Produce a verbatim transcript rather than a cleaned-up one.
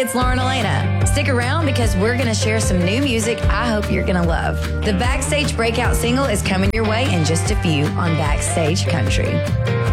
it's Lauren Elena. Stick around because we're going to share some new music I hope you're going to love. The Backstage Breakout single is coming your way in just a few on Backstage Country.